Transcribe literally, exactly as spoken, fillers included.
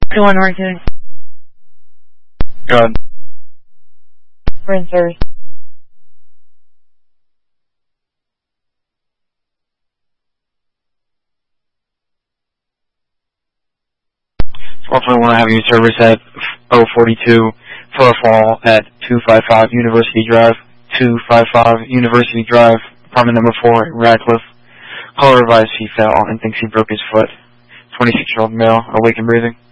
One Raccoon. Good. Sprinters. Also want to have your service at oh forty-two for a fall at two fifty-five University Drive, two fifty-five University Drive, apartment number four, Radcliffe. Caller advised he fell and thinks he broke his foot. twenty-six-year-old male, awake and breathing.